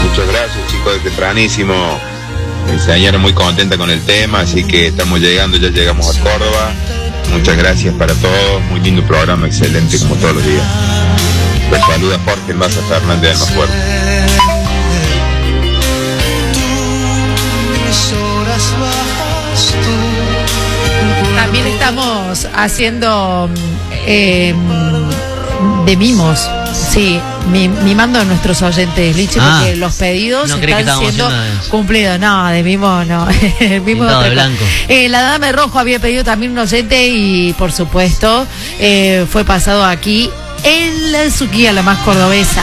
Muchas gracias, chicos, de tempranísimo. Mi señora muy contenta con el tema, así que estamos llegando, ya llegamos a Córdoba. Muchas gracias para todos, muy lindo programa, excelente como todos los días. Les saluda Jorge Maza Fernández del Más También estamos haciendo de mimos, sí, mimando a nuestros oyentes, Lichi, porque los pedidos están siendo cumplidos. No, de mimo no. El mimo de blanco. La Dama de Rojo había pedido también un oyente y, por supuesto, fue pasado aquí en la Suquía, la más cordobesa.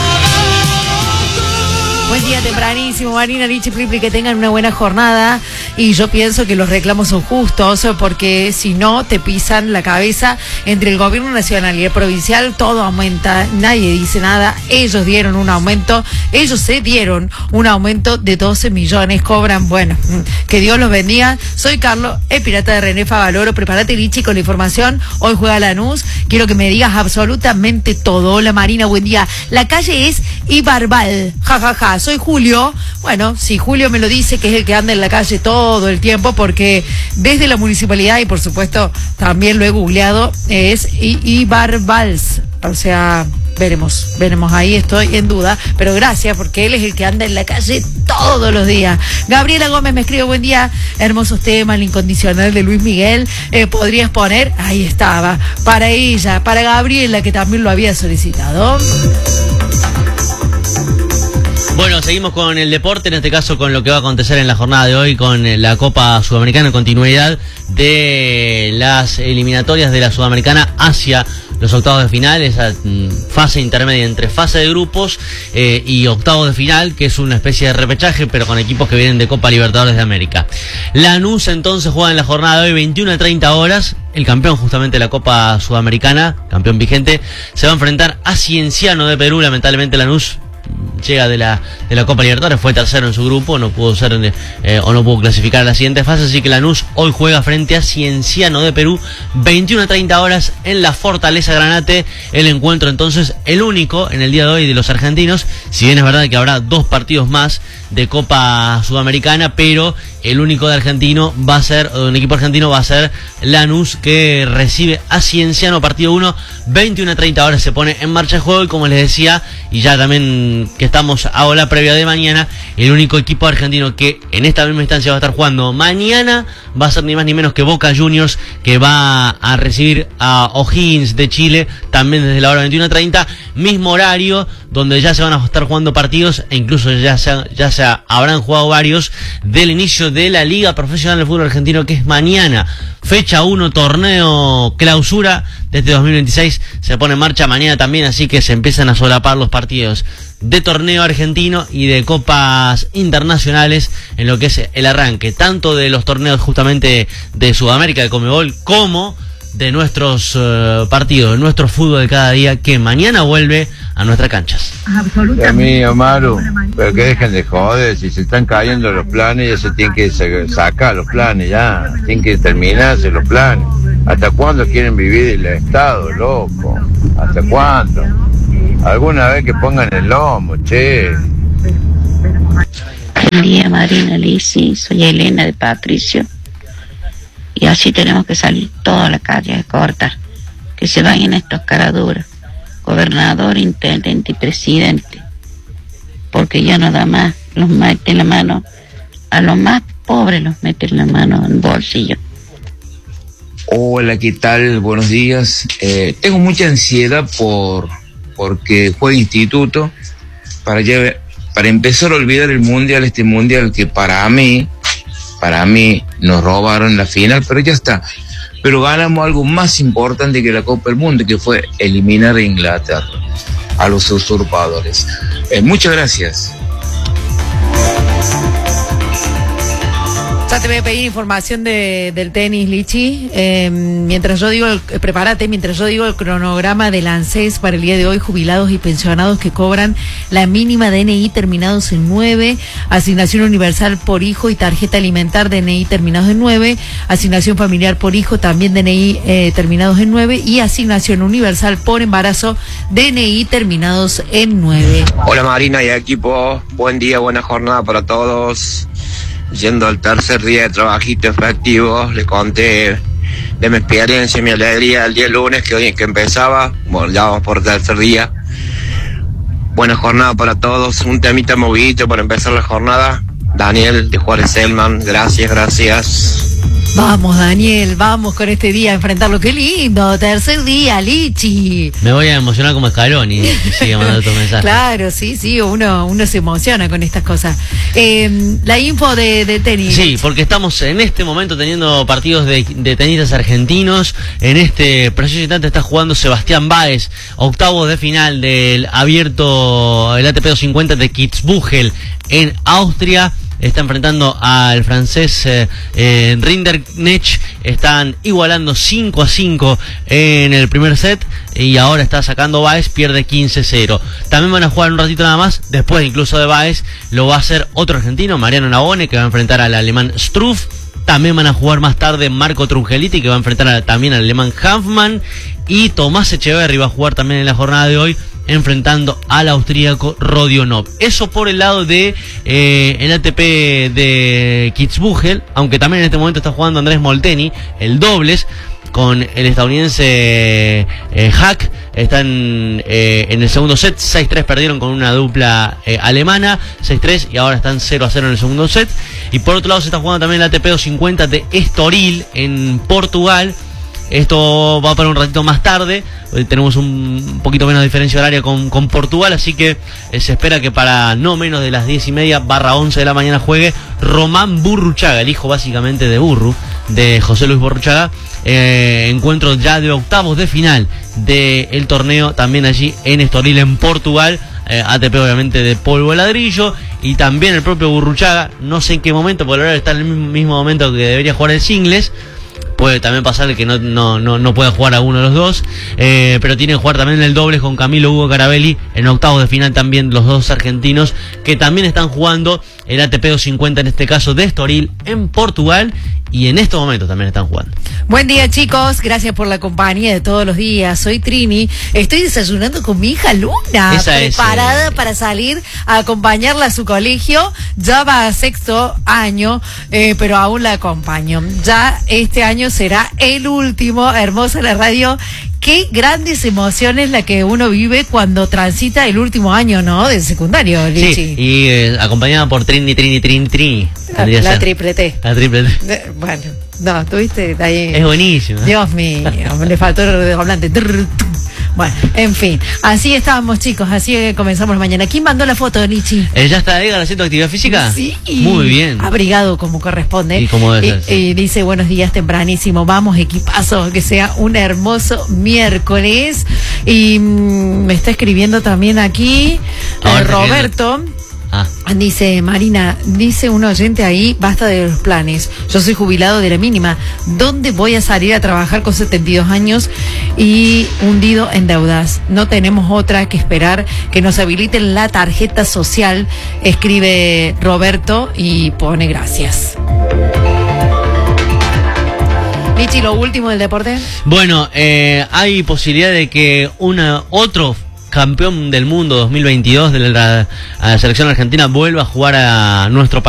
Buen día tempranísimo, Marina, Lichi, Flipli, que tengan una buena jornada. Y yo pienso que los reclamos son justos, porque si no te pisan la cabeza entre el gobierno nacional y el provincial, todo aumenta, nadie dice nada. Ellos dieron un aumento, ellos se dieron un aumento de 12 millones, cobran, bueno, que Dios los bendiga. Soy Carlos, el pirata de René Favaloro. Prepárate, Lichi, con la información. Hoy juega Lanús, quiero que me digas absolutamente todo. Hola, Marina, buen día. La calle es Ibarbal, jajaja. Soy Julio. Bueno, si Julio me lo dice, que es el que anda en la calle todo el tiempo, porque desde la municipalidad, y por supuesto también lo he googleado, es Ibarbals. O sea, veremos, ahí estoy en duda, pero gracias, porque él es el que anda en la calle todos los días. Gabriela Gómez me escribe, buen día, hermosos temas, el incondicional de Luis Miguel, podrías poner, ahí estaba, para ella, para Gabriela, que también lo había solicitado. Bueno, seguimos con el deporte, en este caso con lo que va a acontecer en la jornada de hoy con la Copa Sudamericana, en continuidad de las eliminatorias de la Sudamericana hacia los octavos de final, esa fase intermedia entre fase de grupos y octavos de final, que es una especie de repechaje, pero con equipos que vienen de Copa Libertadores de América. Lanús entonces juega en la jornada de hoy 21 a 30 horas, el campeón justamente de la Copa Sudamericana, campeón vigente, se va a enfrentar a Cienciano de Perú. Lamentablemente Lanús llega de la Copa Libertadores, fue tercero en su grupo, no pudo ser o no pudo clasificar a la siguiente fase, así que Lanús hoy juega frente a Cienciano de Perú, 21 a 30 horas en la Fortaleza Granate. El encuentro entonces el único en el día de hoy de los argentinos, si bien es verdad que habrá 2 partidos más de Copa Sudamericana, pero el único de argentino va a ser, o de un equipo argentino va a ser Lanús, que recibe a Cienciano. Partido 1, 21 a 30 horas se pone en marcha el juego, y como les decía, y ya también que estamos a la previa de mañana, el único equipo argentino que en esta misma instancia va a estar jugando mañana va a ser ni más ni menos que Boca Juniors, que va a recibir a O'Higgins de Chile, también desde la hora 21 a 30, mismo horario, donde ya se van a estar jugando partidos, e incluso ya se habrán jugado varios del inicio de la Liga Profesional de Fútbol Argentino, que es mañana. Fecha 1, torneo clausura de este 2026, se pone en marcha mañana también, así que se empiezan a solapar los partidos de torneo argentino y de copas internacionales en lo que es el arranque, tanto de los torneos justamente de Sudamérica, de Conmebol, como de nuestros partidos, de nuestro fútbol de cada día, que mañana vuelve a nuestras canchas. A mí, Amaru, pero que dejen de joder, si se están cayendo los planes, ya se tienen que sacar los planes, ya, tienen que terminarse los planes. ¿Hasta cuándo quieren vivir el Estado, loco? ¿Hasta cuándo? Alguna vez que pongan el lomo, che. Buen día, Marina, Lisi, soy Elena de Patricio. Y así tenemos que salir toda la calle a cortar, que se vayan estos caraduras, gobernador, intendente y presidente, porque ya no da más, los meten la mano, a los más pobres los meten la mano en el bolsillo. Hola, ¿qué tal? Buenos días. Tengo mucha ansiedad porque juega Instituto para empezar a olvidar el mundial, este mundial que para mí nos robaron la final, pero ya está. Pero ganamos algo más importante que la Copa del Mundo, que fue eliminar a Inglaterra, a los usurpadores. Muchas gracias. Ya te voy a pedir información del tenis, Lichi. Mientras yo digo, prepárate, mientras yo digo el cronograma del ANSES para el día de hoy, jubilados y pensionados que cobran la mínima DNI terminados en 9, asignación universal por hijo y tarjeta alimentar DNI terminados en 9, asignación familiar por hijo también DNI terminados en 9 y asignación universal por embarazo DNI terminados en 9. Hola Marina y equipo, buen día, buena jornada para todos. Yendo al tercer día de trabajito efectivo, le conté de mi experiencia y mi alegría el día lunes que empezaba. Bueno, ya vamos por el tercer día. Buena jornada para todos, un temita movidito para empezar la jornada. Daniel de Juárez Selman, gracias. Vamos, Daniel, vamos con este día a enfrentarlo. Qué lindo, tercer día, Lichi. Me voy a emocionar como Scaloni y sigue mandando tu mensaje. Claro, sí, uno se emociona con estas cosas. La info de tenis. Sí, porque estamos en este momento teniendo partidos de tenistas argentinos. En este preciso instante está jugando Sebastián Báez, octavos de final del abierto, el ATP 250 de Kitzbühel en Austria. Está enfrentando al francés Rinderknecht. Están igualando 5-5 en el primer set. Y ahora está sacando Báez, pierde 15-0. También van a jugar un ratito nada más. Después incluso de Báez lo va a hacer otro argentino, Mariano Navone, que va a enfrentar al alemán Struff. También van a jugar más tarde Marco Trungeliti, que va a enfrentar también al alemán Hanfmann. Y Tomás Echeverry va a jugar también en la jornada de hoy, enfrentando al austríaco Rodionov. Eso por el lado de el ATP de Kitzbühel, aunque también en este momento está jugando Andrés Molteni, el dobles, con el estadounidense Hack. Están en el segundo set, 6-3 perdieron con una dupla alemana, 6-3, y ahora están 0-0 en el segundo set. Y por otro lado se está jugando también el ATP 250 de Estoril en Portugal. Esto va para un ratito más tarde. Hoy tenemos un poquito menos de diferencia horaria con Portugal, así que se espera que para no menos de las 10:30/11 de la mañana juegue Román Burruchaga, el hijo básicamente de Burru, de José Luis Burruchaga. Encuentro ya de octavos de final del torneo, también allí en Estoril, en Portugal. ATP obviamente de polvo de ladrillo, y también el propio Burruchaga, no sé en qué momento, porque ahora está en el mismo momento que debería jugar el singles. Puede también pasar que no pueda jugar a uno de los dos, pero tiene que jugar también el dobles con Camilo Hugo Carabelli en octavos de final, también los dos argentinos que también están jugando el ATP 250, en este caso de Estoril en Portugal, y en estos momentos también están jugando. Buen día, chicos, gracias por la compañía de todos los días. Soy Trini, estoy desayunando con mi hija Luna, preparada para salir a acompañarla a su colegio. Ya va a sexto año, pero aún la acompaño. Ya este año será el último. Hermosa la radio. Qué grandes emociones la que uno vive cuando transita el último año, ¿no? Del secundario, Lichi. Sí, y acompañada por Trini. La triple T. La triple T. Bueno, no, tuviste ahí. Es buenísimo. Dios mío, le faltó el redoblante. Bueno, en fin, así estábamos, chicos, así comenzamos mañana. ¿Quién mandó la foto, Lichi? ¿Ya está Edgar haciendo actividad física? Sí. Muy bien. Abrigado como corresponde. Y como debe ser. Y dice, buenos días, tempranísimo. Vamos, equipazo, que sea un hermoso miércoles. Y me está escribiendo también aquí Roberto. Dice, Marina, dice un oyente ahí, basta de los planes. Yo soy jubilado de la mínima. ¿Dónde voy a salir a trabajar con 72 años y hundido en deudas? No tenemos otra que esperar que nos habiliten la tarjeta social, escribe Roberto y pone gracias. Lichi, lo último del deporte. Bueno, hay posibilidad de que otro campeón del mundo 2022 de la selección argentina vuelva a jugar a nuestro país.